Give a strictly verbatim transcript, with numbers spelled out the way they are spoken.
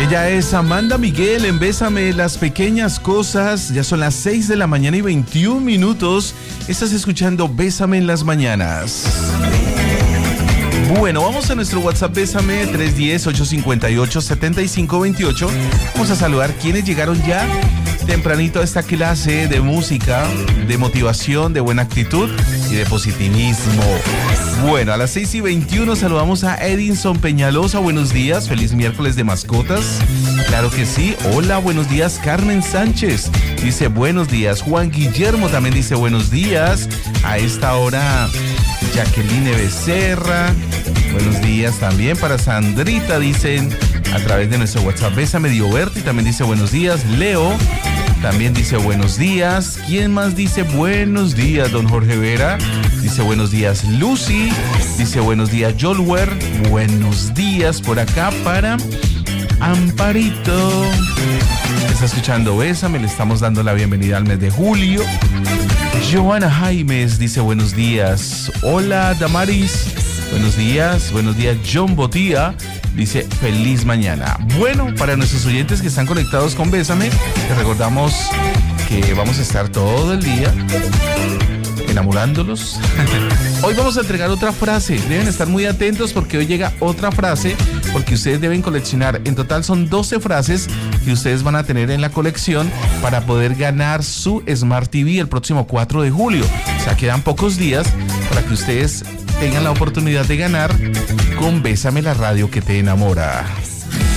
Ella es Amanda Miguel en Bésame las Pequeñas Cosas. Ya son las seis de la mañana y veintiún minutos. Estás escuchando Bésame en las Mañanas. Bueno, vamos a nuestro WhatsApp Bésame tres uno cero, ocho cinco ocho, siete cinco dos ocho. Vamos a saludar quienes llegaron ya tempranito a esta clase de música, de motivación, de buena actitud y de positivismo. Bueno, a las seis y veintiuno saludamos a Edinson Peñalosa. Buenos días, feliz miércoles de mascotas. Claro que sí. Hola, buenos días, Carmen Sánchez. Dice buenos días. Juan Guillermo también dice buenos días. A esta hora, Jacqueline Becerra. Buenos días también para Sandrita, dicen a través de nuestro WhatsApp. Bésame Dioberti también dice buenos días. Leo también dice buenos días. ¿Quién más dice buenos días? Don Jorge Vera dice buenos días. Lucy dice buenos días. Jolwer, buenos días por acá para Amparito. Está escuchando Bésame, le estamos dando la bienvenida al mes de julio. Joana Jaimes dice buenos días. Hola Damaris, buenos días. Buenos días John Botía dice feliz mañana. Bueno, para nuestros oyentes que están conectados con Bésame, les recordamos que vamos a estar todo el día enamorándolos. Hoy vamos a entregar otra frase. Deben estar muy atentos porque hoy llega otra frase, porque ustedes deben coleccionar. En total son doce frases que ustedes van a tener en la colección para poder ganar su Smart T V el próximo cuatro de julio. O sea, quedan pocos días para que ustedes tengan la oportunidad de ganar con Bésame, la radio que te enamora.